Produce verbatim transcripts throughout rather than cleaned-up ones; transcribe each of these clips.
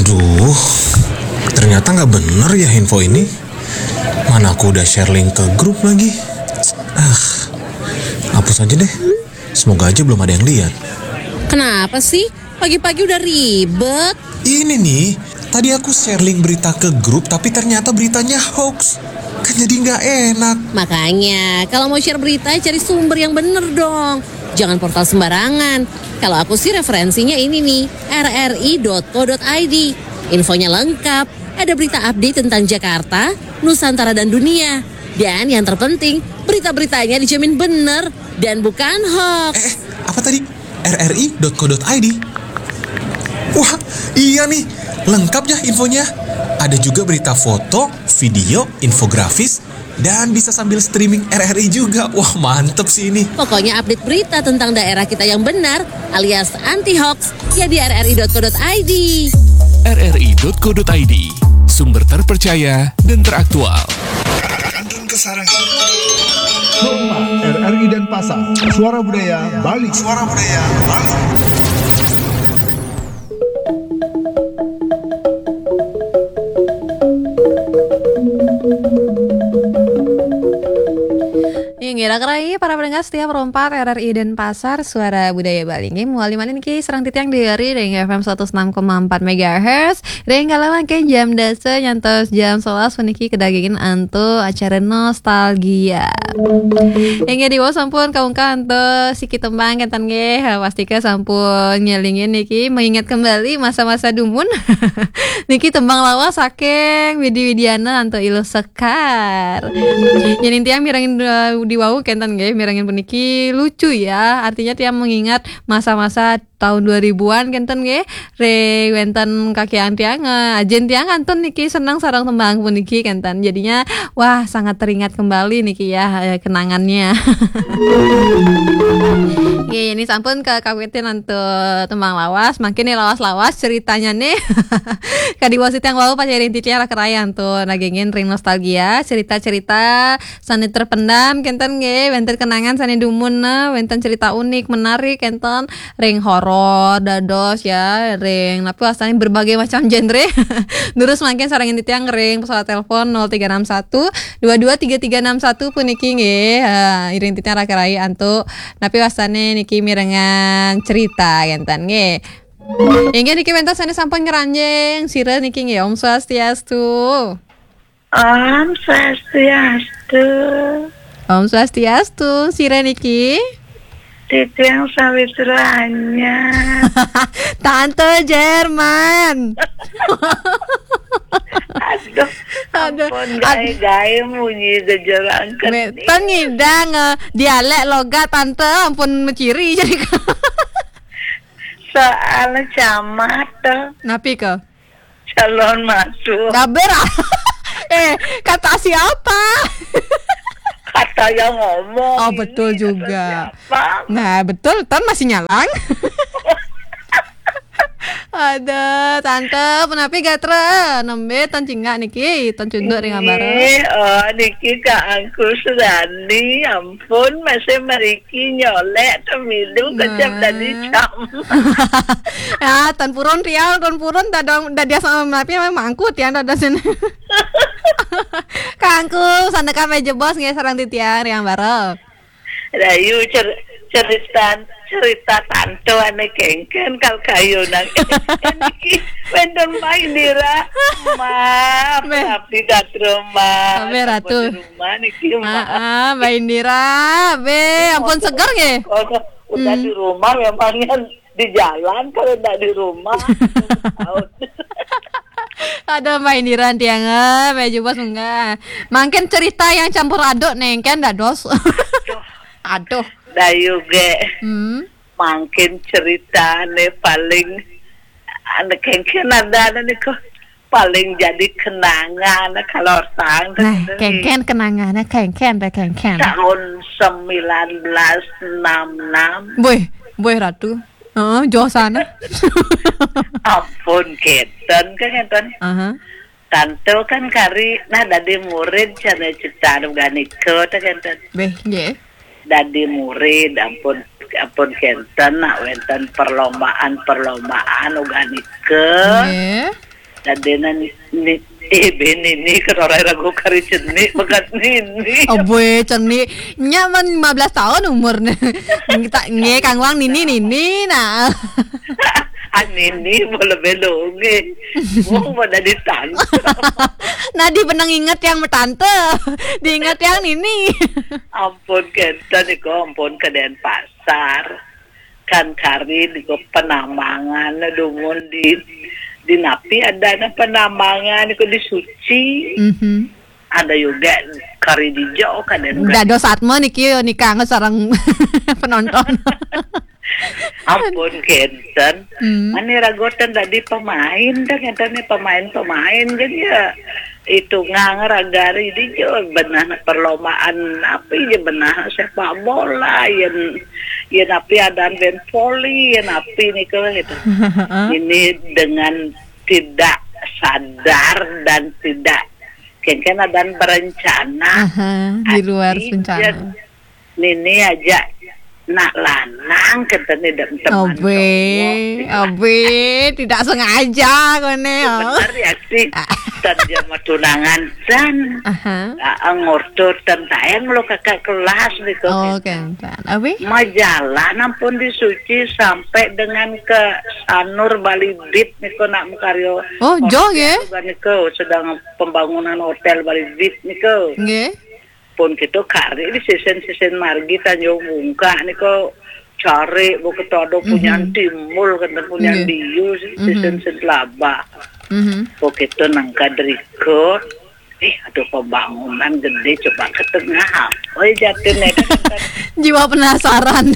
Aduh, ternyata nggak bener ya info ini. Mana aku udah share link ke grup lagi. Ah, hapus aja deh. Semoga aja belum ada yang lihat. Kenapa sih? Pagi-pagi udah ribet. Ini nih, tadi aku share link berita ke grup tapi ternyata beritanya hoax. Kan jadi nggak enak. Makanya, kalau mau share berita, cari sumber yang bener dong. Jangan portal sembarangan. Kalau aku sih referensinya ini nih, r r i dot co dot i d. Infonya lengkap, ada berita update tentang Jakarta, Nusantara dan dunia. Dan yang terpenting, berita-beritanya dijamin bener dan bukan hoax. Eh, apa tadi? r r i dot co dot i d. Wah, iya nih, lengkap ya infonya. Ada juga berita foto, video, infografis, dan bisa sambil streaming R R I juga. Wah, mantep sih ini. Pokoknya update berita tentang daerah kita yang benar alias anti-hoax ya di r r i dot co dot i d. r r i dot co dot i d, sumber terpercaya dan teraktual. Kantun Kesarangan. Hormat R R I Denpasar, Suara Budaya Bali. Suara Budaya Bali. Ngira kerai para pendengar setiap rompat R R I Denpasar, Suara Budaya Bali. Nggih moal limanin ki serang titiang diari dengan F M seratus enam koma empat megahertz. Dengan kala ke jam dasa nyantos jam sebelas puniki kedagingin antu acara nostalgia. Yang dibawa sampun kaungka antu siki tembang kentan nggih pastika sampun nyelingin niki mengingat kembali masa-masa dumun. Niki tembang lawas saking Widi-Widiana antu Ilu Sekar. Jadi tiang mirangin di wau kentan nggih mirangin puniki lucu ya. Artinya tiang mengingat masa-masa tahun dua ribuan kentan nggih re wenten kakian tiang ajen tiang antun niki senang sarang tembang puniki kentan. Jadinya wah sangat teringat kembali niki ya kenangannya. Nggih ini sampun ke kawitin antu tembang lawas, makin nih lawas-lawas ceritanya nih. Kadi wasit yang wau pacarin titiang kerayan tuh nagengin ring nostalgia, cerita-cerita sani terpendam kentan nggih, wenten kenangan sani dumun na, wenten cerita unik menarik kentan ring horor, dados ya, ring tapi asane berbagai macam genre. Terus makin sarangin titiang ring pesawat telepon nol tiga enam satu dua dua tiga tiga enam satu puniki nggih, uh, iring titiang rakerai antu tapi asane niki mirengan cerita kentan nggih. Inggih niki wentos sane sampun ngeranjing sire niki nggih Om Swastiastu. Om Swastiastu. Om Swastiastu, sire niki. Titiang sawitranya. Tante Jerman. Aduh, Aduh, ampun gaya-gaya munyi gejerangkan. Pengidang dialek logat tante ampun menciri jadi. Soal camat Napi ke? calon masuk. Gaber. Eh, kata siapa? Kata yang ngomong. Oh, betul juga. Siapa? Nah, betul, Tan masih nyalang. Ada tante penapi gatra nembe tan cingga niki tan cunduk ring bareng. Oh niki kaangku sedani ampun masih meriki nyolek temilu kecap tadi cam. Ya tan purun rial tan purun dadong dadia sama menapi memang angkut ya dadas sini. Kangku sandekan meja bos nggih sareng titiang ring bareng. Rayu cer cerita cerita tante ane kengken kal kayu nang niki wendon main dira maaf tapi gat rumah be ratu rumah niki maaf ah Mbak Indira be ampun segar nggih udah di rumah memangnya di jalan kalau enggak di rumah. Ada Mbak Indira tiang baju bos enggak makin cerita yang campur aduk neng kan dados. Aduh dayu ge hmm. Makin cerita nih paling anak kengken ada nih kok paling jadi kenangan kalau sang nah kengken kenangannya kengken deh kengken tahun sembilan belas enam puluh enam boy boy ratu oh jauh sana. Ampun keten kan keten uh-huh. Tante kan kari nah dari murid cina cerita organiko kan keten beh nggih dadi murid ampun ampun kenten nak wenten perlombaan perlombaan organike yeah. dadena ni ni eh ben ini kerora ragu kari ceni bekat nini. Aboy ceni nyaman lima belas tahun umurnya. Kita nge Kang Wang nini nini nah. Anini boleh belonge. Mau pada ditante. Nah di benang inget yang tante, diingat yang nini. Ampun kita niko ampun ke Denpasar. Kan kari niko penambangan dumun di di Napi ada na penambangan niko di Suci. Mhm. Ada juga kari di Jauh kan Denpasar. Dado satmo niki nikah sareng penonton. Ampun Kenten, Hmm. mana ragotan tadi pemain dah Kenten pemain-pemain jadi ya itu nganger agari di Jawa benah perlombaan apa ya benah sepak bola yang yang api ada band voli yang api nih kalau gitu. Ini dengan tidak sadar dan tidak kengken dan berencana. Aha, di luar Adi, rencana. dia- Nini aja nak lanang katanya dan teman Obe, obe, tidak sengaja kone. Oh. benar ya sih terjemah tunangan dan Aha. ngorto tentang lo kakak kelas gitu Oh, kan. Obe? majalah nampun di Suci sampai dengan ke Sanur Bali Dit niko nak mukaryo Oh, jauh ya? niko sedang pembangunan hotel Bali Dit niko Nggih. pun gitu kari di sisen-sisen margi Tanjung Bungka niko cari buku todo punya timbul kan punya Nggih. diu sisen-sisen laba Mhm. begitu nangka driko eh aduh pembangunan gede coba ke tengah oh jatuh nih Jiwa penasaran.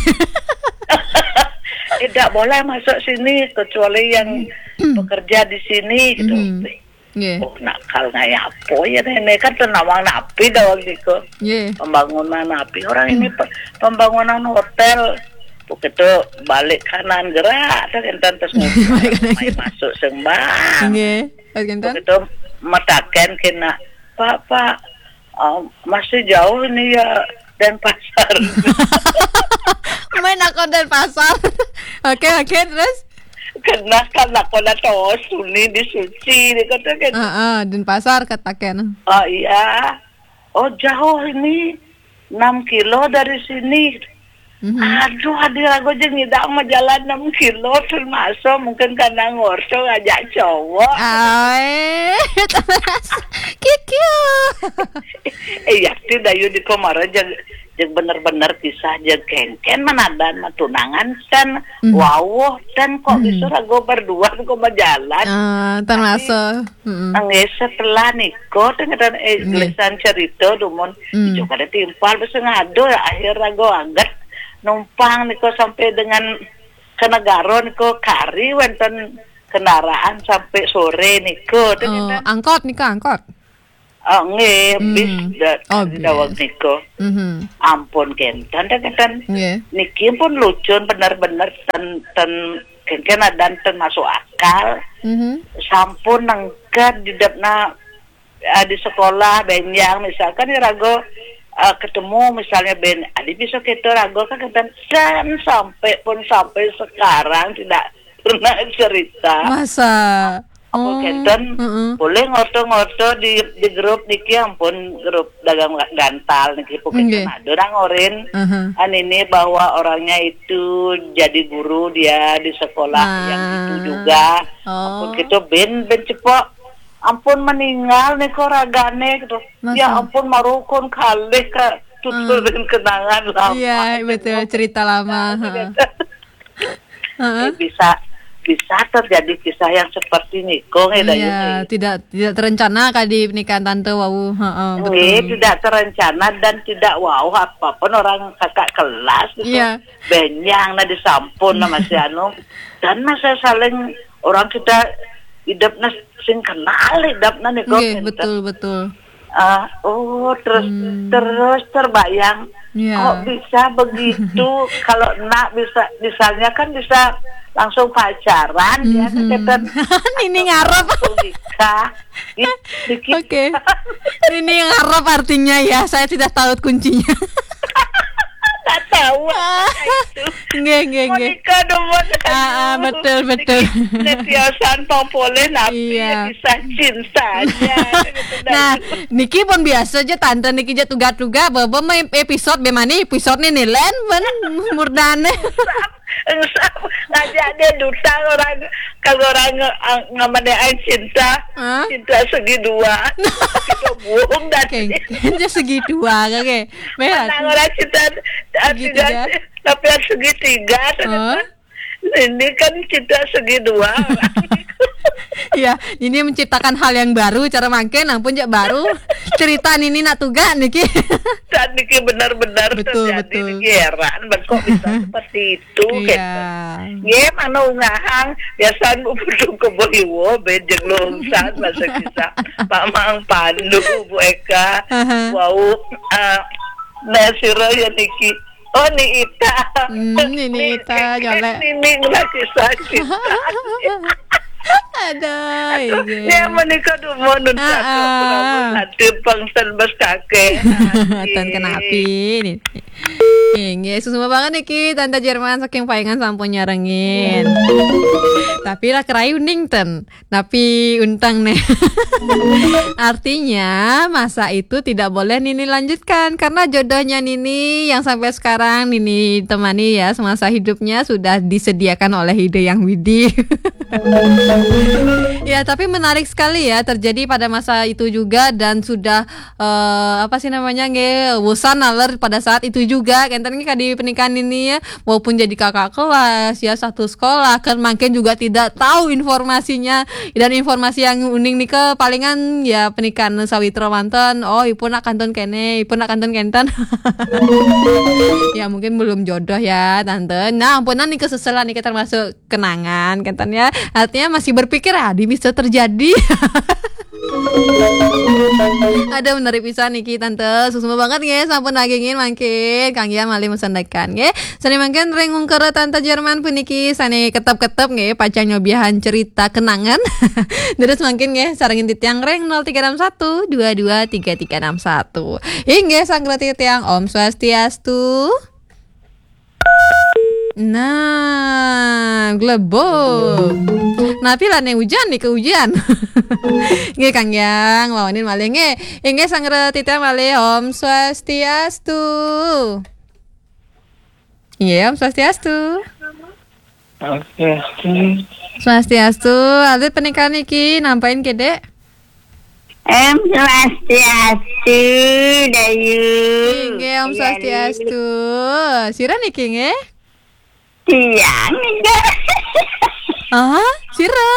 tidak boleh masuk sini kecuali yang bekerja di sini gitu Mhm. Nggih. oh nakal nggak apa ya nenek kan tenawang napi dah waktu itu Nggih. pembangunan napi orang ini pe- pembangunan hotel begitu balik kanan gerak kan terus main masuk sembang Nggih. Kan. begitu matakan kena pak pak oh, masih jauh ini ya Denpasar Main aku dan pasar. Oke, oke, terus? kena kan aku nak tahu suni di Suci dikatakan Heeh, dan pasar katakan. oh iya oh jauh ini enam kilo dari sini. Mhm. Aduh hadir aku aja ngidang mah jalan enam kilo termasuk mungkin karena ngorso ngajak cowok. Ay, kikyo. Eh ya tidak yuk di kemarin jag jag bener-bener kisah jag kengken menadan matunangan dan Mhm. wow dan kok bisa rago berdua kok berjalan. Ah, termasuk. Heeh. Angge setelah nikah dengan eh tulisan cerita dumun Hmm. juga ada timpal bisa ngado akhir rago anggat numpang niko sampai dengan ke negara niko kari wonten kendaraan sampai sore niko Oh, angkot nih angkot. oh nge Hmm. bis da- Oh, di dawang bis. niko Mhm. ampun kentan dan kentan Nggih. niki pun lucu bener-bener ten ten kengken dan ten masuk akal Mhm. sampun nengker di dapna uh, di sekolah benjang misalkan di rago uh, ketemu misalnya ben adi bisa kita rago kan dan sampai pun sampai sekarang tidak pernah cerita Masa. aku kenten heeh. boleh ngorto-ngorto di di grup niki ampun grup dagang gantal niki Nggih. pokoknya ada orang oren Heeh. an ini bahwa orangnya itu jadi guru dia di sekolah Ah. yang itu juga Oh. ampun gitu ben ben cepok ampun meninggal nih kok ragane gitu Masa? ya ampun marukun kalih ka tuturin kenangan lama Iya, betul cerita lama. Heeh. Heeh. Eh, bisa bisa terjadi kisah yang seperti ini kok ya Iya, tidak tidak terencana kali pernikahan tante wow. Heeh, betul. Ini tidak terencana dan tidak wow apapun orang kakak kelas gitu. Iya. Benyang na disampun nama si anu dan masa saling orang kita hidupnya sing kenal hidupnya nih kok. Nggih, betul betul. Ah, oh terus terus terbayang Iya. kok bisa begitu kalau nak bisa misalnya kan bisa langsung pacaran ya kita Nini ngarep. nikah. Ih, dikit. Oke. Nini ngarep artinya ya. Saya tidak tahu kuncinya. Tak Jawa itu. Nggih nggih nggih. Monika demen. Ah, ah, betul betul. Netiasan populer napi Iya. kisah cintanya. gitu, dan Nah, itu. niki pun biasa aja tante niki aja tuga-tuga bahwa mah episode bemani episode nih nilen ben murdane. Enggak, ngajak dia duta orang kalau orang nge- ngamadain cinta, Hah? cinta segi dua, kita buang Oke, dari. aja segitu aja oke. Menang Berat. orang cinta Segitiga. tiga, tapi yang segitiga. Hah? Ini kan cinta segi dua. Iya, ini menciptakan hal yang baru cara makin ampun jak baru. Cerita ini nak tuga niki. Dan Niki benar-benar Betul, terjadi. betul. Niki heran, kok bisa seperti itu. Iya. Ye mana ngahang biasa budung kebohiwo bejeng longsan masa kisah Mamang Pandu Bu Eka Aha. wow uh, Nasiro ya Niki oh ni Ita Hmm, ini Ita, nyolek. ini nggak kisah cinta Ada. dia menikah dulu nun Ah, ah. nanti pangsan bas kakek Tan kenapi nih. Nggih, susah banget niki tante Jerman saking payangan sampun nyarengin. Tapi lah kerai uning ten, tapi untang nih. Artinya masa itu tidak boleh Nini lanjutkan karena jodohnya Nini yang sampai sekarang Nini temani ya semasa hidupnya sudah disediakan oleh Hide Yang Widi. Ya, tapi menarik sekali ya terjadi pada masa itu juga dan sudah eh, apa sih namanya nge bosan naler pada saat itu juga kan tadi di pernikahan ini ya walaupun jadi kakak kelas ya satu sekolah kan makin juga tidak tahu informasinya dan informasi yang uning nih ke palingan ya pernikahan sawitro mantan oh ipun nak kantun kene ipun nak kantun kenten. Ya mungkin belum jodoh ya tante. Nah ampunan nih keseselan nih termasuk kenangan kenten ya artinya masih berpikir ah di bisa terjadi. Ada menarik pisan niki tante susuma banget nge sampun nagingin mangkin Kang Gia malih mesendekan nge sani mangkin rengung kere tante Jerman puniki sani ketep-ketep nge pacang nyobiahan cerita kenangan. Terus mangkin nge sarengin titiang reng nol tiga enam satu dua dua tiga tiga enam satu hingga sang titiang Om Swastiastu. Nah, glebok. Nah, pila nih hujan nih ke hujan. Nggih Kang Yang, wawanin malih nggih. Inggih sang titiang malih Om Swastiastu. Iya, Om Swastiastu. oke Swastiastu, alit pernikahan iki nampain ke Dek? Em Swastiastu Dayu Inggih Om Swastiastu. Sira niki nggih? Tiang enggak Ah, sira.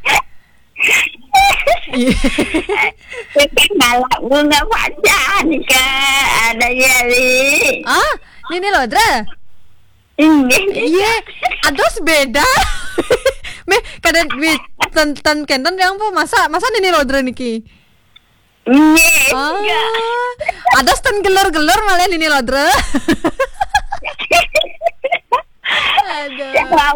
Malah bunga pacan kak ada jadi Ah, Nini Lodra. ini Iya, ados beda. Me kadang bi ten kenten yang apa masa masa Nini Lodra niki. ini Ah, ados ten gelor-gelor malah Nini Lodra. Aduh.